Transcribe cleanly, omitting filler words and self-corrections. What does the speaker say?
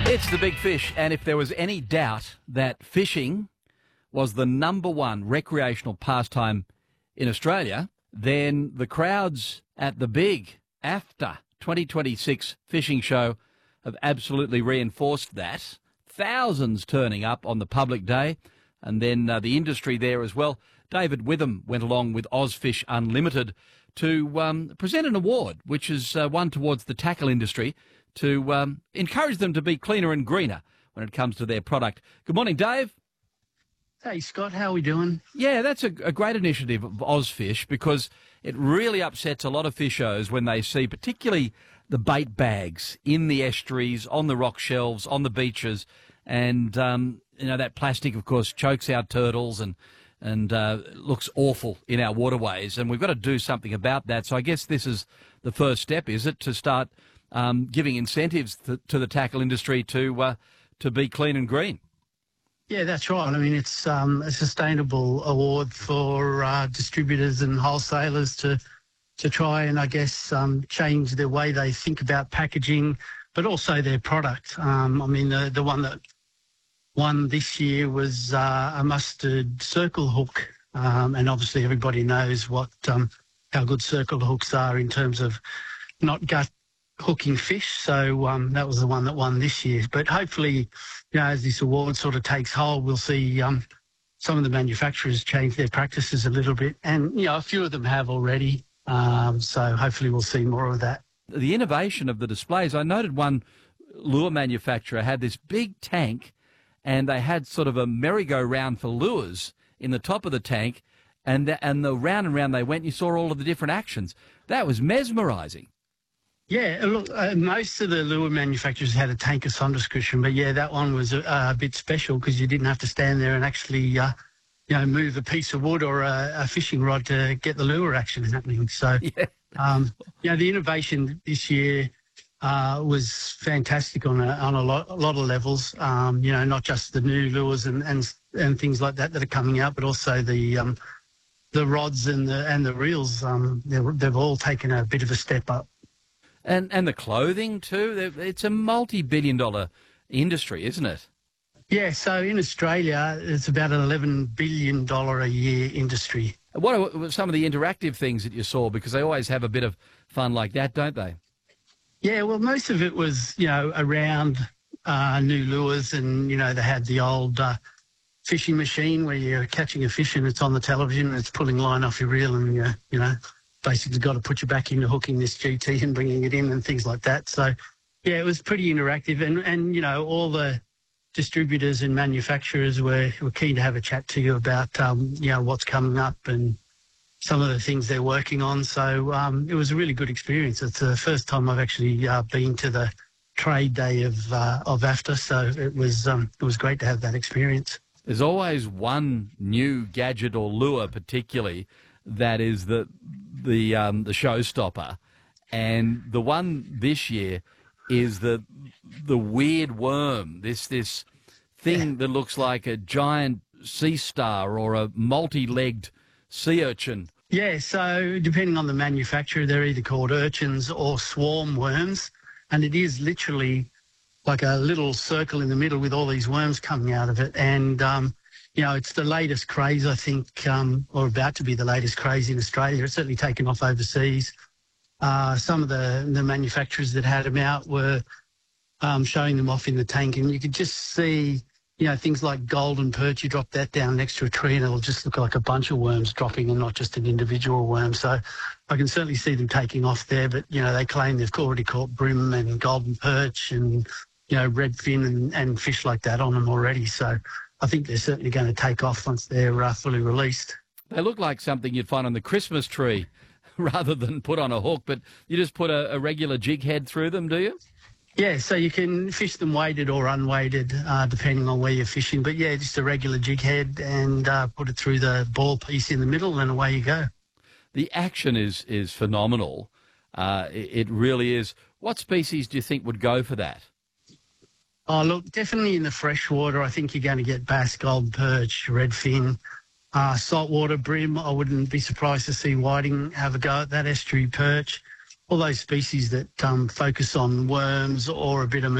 It's the Big Fish, and if there was any doubt that fishing was the #1 recreational pastime in Australia, then the crowds at the big AFTA 2026 fishing show have absolutely reinforced that. Thousands turning up on the public day, and then the industry there as well. David Witham went along with Ozfish Unlimited to present an award, which is one towards the tackle industry, to encourage them to be cleaner and greener when it comes to their product. Good morning, Dave. Hey, Scott, how are we doing? Yeah, that's a great initiative of Ozfish, because it really upsets a lot of fishers when they see particularly the bait bags in the estuaries, on the rock shelves, on the beaches, and that plastic, of course, chokes our turtles and looks awful in our waterways, and we've got to do something about that. So I guess this is the first step, is it, to start giving incentives to the tackle industry to be clean and green? Yeah, that's right. I mean, it's a sustainable award for distributors and wholesalers to try and, I guess, change the way they think about packaging, but also their product. I mean, the one that won this year was a mustard circle hook, and obviously everybody knows how good circle hooks are in terms of not gut hooking fish. So that was the one that won this year. But hopefully, as this award sort of takes hold, we'll see some of the manufacturers change their practices a little bit, and a few of them have already. So hopefully we'll see more of that. The innovation of the displays, I noted one lure manufacturer had this big tank, and they had sort of a merry-go-round for lures in the top of the tank, and the round and round they went, you saw all of the different actions. That was mesmerising. Yeah, look, most of the lure manufacturers had a tank of Sonders cushion, but yeah, that one was a bit special because you didn't have to stand there and actually, move a piece of wood or a fishing rod to get the lure action happening. So, the innovation this year was fantastic on a lot of levels. Not just the new lures and things like that are coming out, but also the rods and the reels. They've all taken a bit of a step up. And the clothing too. It's a multi-billion-dollar industry, isn't it? Yeah. So in Australia, it's about an $11 billion a year industry. What are some of the interactive things that you saw? Because they always have a bit of fun like that, don't they? Yeah, well, most of it was, around new lures, and, they had the old fishing machine where you're catching a fish and it's on the television and it's pulling line off your reel, and, basically got to put you back into hooking this GT and bringing it in and things like that. So, yeah, it was pretty interactive, and all the distributors and manufacturers were keen to have a chat to you about, what's coming up and some of the things they're working on. So it was a really good experience. It's the first time I've actually been to the trade day of AFTA, so it was great to have that experience. There's always one new gadget or lure, particularly, that is the showstopper, and the one this year is the weird worm. This thing that looks like a giant sea star or a multi-legged sea urchin. Yeah, so depending on the manufacturer, they're either called urchins or swarm worms, and it is literally like a little circle in the middle with all these worms coming out of it. And, it's the latest craze, I think, or about to be the latest craze in Australia. It's certainly taken off overseas. Some of the manufacturers that had them out were showing them off in the tank, and you could just see, things like golden perch. You drop that down next to a tree and it'll just look like a bunch of worms dropping and not just an individual worm. So I can certainly see them taking off there, but, they claim they've already caught brim and golden perch and, redfin and fish like that on them already. So I think they're certainly going to take off once they're fully released. They look like something you'd find on the Christmas tree rather than put on a hook, but you just put a regular jig head through them, do you? Yeah, so you can fish them weighted or unweighted, depending on where you're fishing. But, yeah, just a regular jig head and put it through the ball piece in the middle, and away you go. The action is phenomenal. It really is. What species do you think would go for that? Oh, look, definitely in the freshwater, I think you're going to get bass, golden perch, redfin, saltwater brim. I wouldn't be surprised to see whiting have a go at that, estuary perch. All those species that focus on worms or a bit of